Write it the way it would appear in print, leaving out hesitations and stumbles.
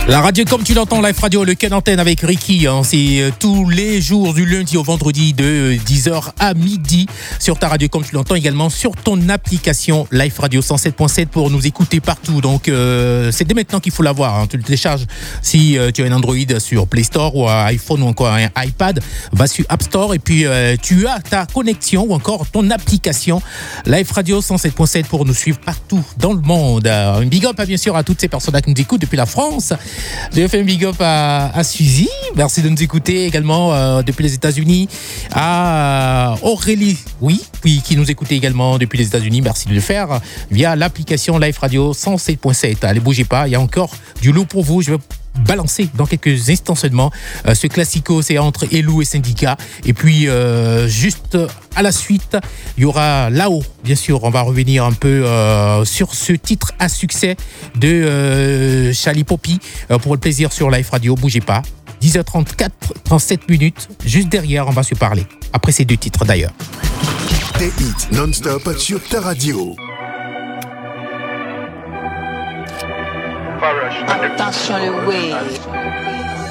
La radio comme tu l'entends, Live Radio, le Ken Antenne avec Ricky, c'est tous les jours du lundi au vendredi de 10h à midi sur ta radio comme tu l'entends, également sur ton application Live Radio 107.7 pour nous écouter partout. Donc c'est dès maintenant qu'il faut l'avoir, tu le télécharges si tu as un Android sur Play Store ou un iPhone ou encore un iPad, va sur App Store et puis tu as ta connexion ou encore ton application Live Radio 107.7 pour nous suivre partout dans le monde. Un big up bien sûr à toutes ces personnes qui nous écoutent depuis la France. Je fais un big up à Suzy, merci de nous écouter également depuis les États-Unis, à Aurélie, oui, qui nous écoutait également depuis les États-Unis, merci de le faire via l'application Live Radio 107.7. Allez, bougez pas, il y a encore du lot pour vous. Je vais balancer dans quelques instants seulement ce classico, c'est entre Elou et Syndicat, et puis juste à la suite il y aura là-haut, bien sûr on va revenir un peu sur ce titre à succès de Charlie Poppy pour le plaisir sur Live Radio. Bougez pas, 10h34, 37 minutes, juste derrière on va se parler après ces deux titres d'ailleurs. Des hits non-stop sur ta radio. Attention les waves.